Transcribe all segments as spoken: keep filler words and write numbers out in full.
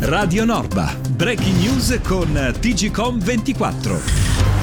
Radio Norba, breaking news con T G C O M ventiquattro.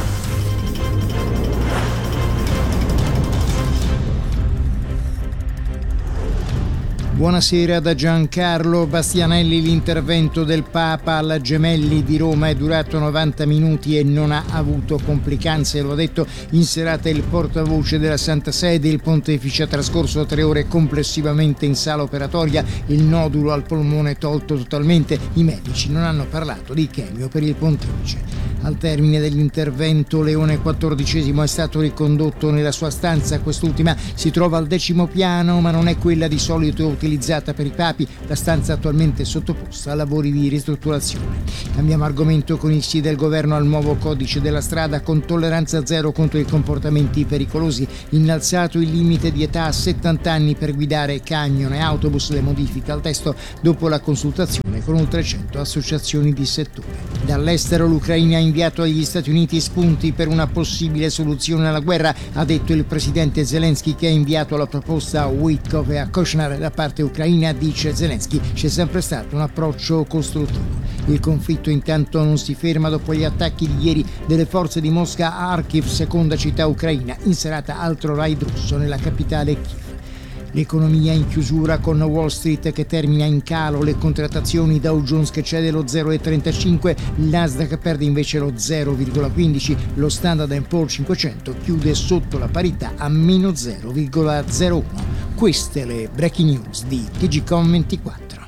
Buonasera da Giancarlo Bastianelli. L'intervento del Papa al Gemelli di Roma è durato novanta minuti e non ha avuto complicanze, lo ha detto in serata il portavoce della Santa Sede. Il pontefice ha trascorso tre ore complessivamente in sala operatoria, il nodulo al polmone tolto totalmente. I medici non hanno parlato di chemio per il pontefice. Al termine dell'intervento Leone quattordicesimo è stato ricondotto nella sua stanza. Quest'ultima si trova al decimo piano, ma non è quella di solito utilizzata per i papi. La stanza attualmente sottoposta a lavori di ristrutturazione. Cambiamo argomento con il sì del governo al nuovo codice della strada con tolleranza zero contro i comportamenti pericolosi. Innalzato il limite di età a settanta anni per guidare camion e autobus. Le modifiche al testo dopo la consultazione con oltre cento associazioni di settore. Dall'estero l'Ucraina ha inviato agli Stati Uniti spunti per una possibile soluzione alla guerra, ha detto il presidente Zelensky, che ha inviato la proposta a Witkoff e a Kushner. Da parte ucraina, dice Zelensky, c'è sempre stato un approccio costruttivo. Il conflitto intanto non si ferma dopo gli attacchi di ieri delle forze di Mosca a Kharkiv, seconda città ucraina. In serata altro raid russo nella capitale Kiev. L'economia in chiusura con Wall Street che termina in calo, le contrattazioni, Dow Jones che cede lo zero virgola trentacinque, il Nasdaq perde invece lo zero virgola quindici, lo Standard and Poor's cinquecento chiude sotto la parità a meno zero virgola zero uno. Queste le breaking news di T G C O M ventiquattro.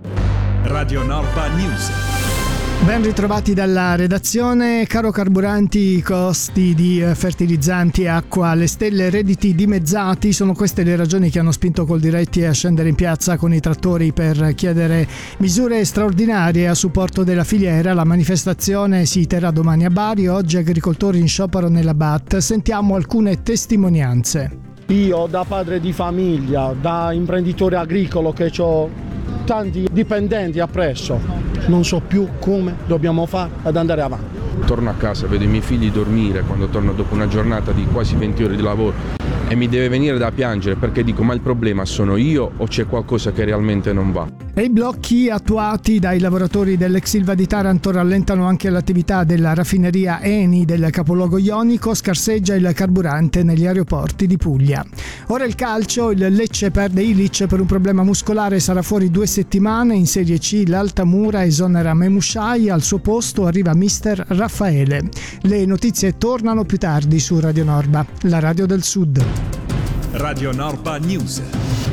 Radio Norba News. Ben ritrovati dalla redazione. Caro carburanti, i costi di fertilizzanti e acqua, le stelle, redditi dimezzati, sono queste le ragioni che hanno spinto Coldiretti a scendere in piazza con i trattori per chiedere misure straordinarie a supporto della filiera. La manifestazione si terrà domani a Bari, oggi agricoltori in sciopero nella B A T. Sentiamo alcune testimonianze. Io da padre di famiglia, da imprenditore agricolo che ho tanti dipendenti appresso, non so più come dobbiamo fare ad andare avanti. Torno a casa, vedo i miei figli dormire quando torno dopo una giornata di quasi venti ore di lavoro e mi deve venire da piangere perché dico: ma il problema sono io o c'è qualcosa che realmente non va? E i blocchi attuati dai lavoratori dell'ex Ilva di Taranto rallentano anche l'attività della raffineria Eni del capoluogo ionico, scarseggia il carburante negli aeroporti di Puglia. Ora il calcio, il Lecce perde Ilic per un problema muscolare, sarà fuori due settimane. In Serie C l'Altamura esonera Memushai, al suo posto arriva mister Raffaele. Le notizie tornano più tardi su Radio Norba, la radio del Sud. Radio Norba News.